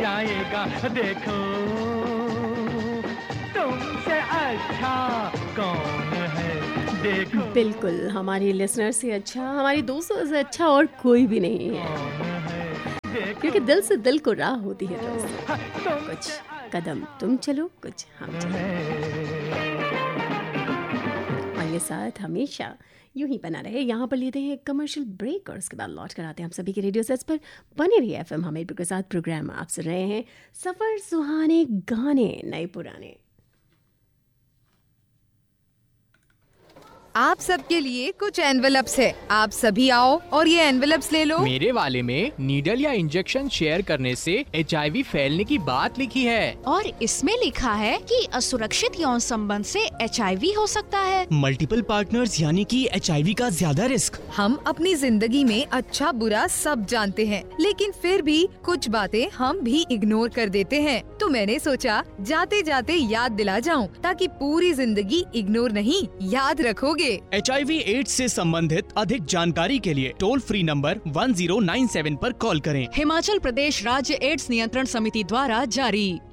आएगा देखो तुमसे अच्छा कौन है देखो। बिल्कुल, हमारी लिसनर से अच्छा, हमारी दोस्तों से अच्छा और कोई भी नहीं है, क्योंकि दिल से दिल को राह होती है दोस्त। कुछ कदम तुम चलो, कुछ हम चलो, और ये साथ हमेशा यूं ही बना रहे। यहाँ पर लेते हैं एक कमर्शियल ब्रेक और उसके बाद लौट कर आते हैं हम सभी के रेडियो सेट्स पर। बने रहिए एफएम हमीरपुर के साथ। प्रोग्राम आप सुन रहे हैं सफर सुहाने गाने नए पुराने। आप सबके लिए कुछ एनवेलप्स है, आप सभी आओ और ये एनवेलप्स ले लो। मेरे वाले में नीडल या इंजेक्शन शेयर करने से HIV फैलने की बात लिखी है, और इसमें लिखा है कि असुरक्षित यौन संबंध से HIV हो सकता है। मल्टीपल पार्टनर्स यानी कि HIV का ज्यादा रिस्क। हम अपनी जिंदगी में अच्छा बुरा सब जानते हैं, लेकिन फिर भी कुछ बातें हम भी इग्नोर कर देते हैं। तो मैंने सोचा जाते जाते याद दिला जाऊं, ताकि पूरी जिंदगी इग्नोर नहीं याद रखोगे। HIV एड्स से संबंधित अधिक जानकारी के लिए टोल फ्री नंबर 1097 पर कॉल करें। हिमाचल प्रदेश राज्य एड्स नियंत्रण समिति द्वारा जारी।